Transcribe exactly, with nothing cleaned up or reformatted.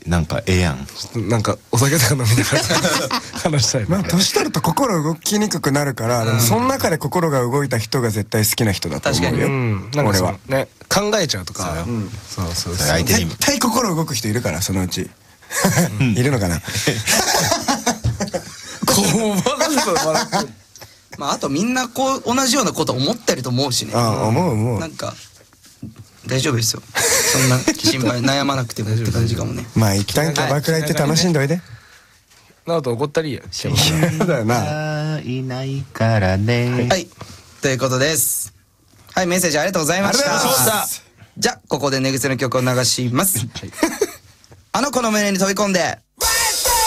なんかええやん。 なんかお酒とか飲みながら話したい。 まあ年取ると心動きにくくなるから、でもその中で心が動いた人が絶対好きな人だと思うよ。 確かに。うん。なんか俺はね、考えちゃうとか。そうそうそう。 相手に絶対心動く人いるからそのうち。いるのかな。 こうバカなこと笑ってる。 まああとみんなこう同じようなこと思ってると思うしね。 ああ思う思う。 なんか大丈夫ですよ。そんな心配悩まなくてもって感じかもね。 まあ一旦キャバクラ行って楽しんどいで。 なおと怒ったりや。 嫌だよな。 いないからね。 はい、ということです。はい、メッセージありがとうございました。 ありがとうございまじゃあここで寝癖の曲を流します。あの子の胸に飛び込んで。